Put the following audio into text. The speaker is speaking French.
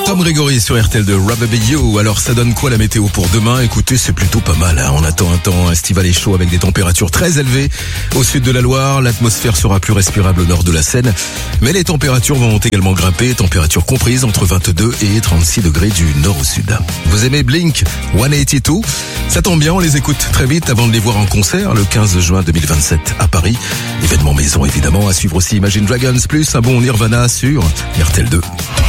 Tom Grégory sur RTL de Rather Be You. Alors ça donne quoi la météo pour demain? Écoutez, c'est plutôt pas mal. On attend un temps estival et chaud avec des températures très élevées au sud de la Loire. L'atmosphère sera plus respirable au nord de la Seine. Mais les températures vont également grimper. Températures comprises entre 22 et 36 degrés du nord au sud. Vous aimez Blink 182? Ça tombe bien, on les écoute très vite avant de les voir en concert le 15 juin 2027 à Paris. Événement maison évidemment. À suivre aussi Imagine Dragons plus un bon Nirvana sur RTL 2.